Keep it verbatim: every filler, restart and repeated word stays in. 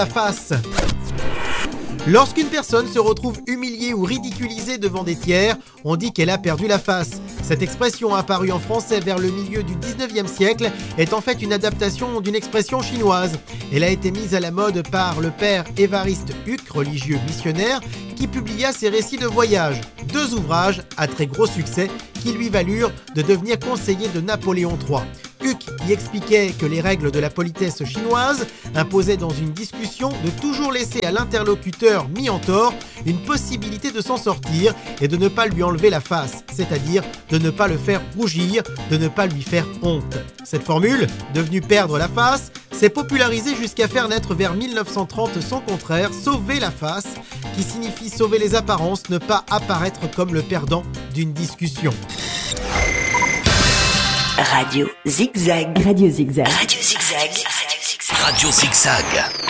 la face. Lorsqu'une personne se retrouve humiliée ou ridiculisée devant des tiers, on dit qu'elle a perdu la face. Cette expression apparue en français vers le milieu du dix-neuvième siècle est en fait une adaptation d'une expression chinoise. Elle a été mise à la mode par le père Évariste Huc, religieux missionnaire, qui publia ses récits de voyage, deux ouvrages à très gros succès qui lui valurent de devenir conseiller de Napoléon trois. Huc y expliquait que les règles de la politesse chinoise imposaient dans une discussion de toujours laisser à l'interlocuteur mis en tort une possibilité de s'en sortir et de ne pas lui enlever la face, c'est-à-dire de ne pas le faire rougir, de ne pas lui faire honte. Cette formule, devenue perdre la face, s'est popularisée jusqu'à faire naître vers mille neuf cent trente son contraire, sauver la face, qui signifie sauver les apparences, ne pas apparaître comme le perdant d'une discussion. Radio Zigzag. Radio Zigzag. Radio Zigzag. Radio Zigzag.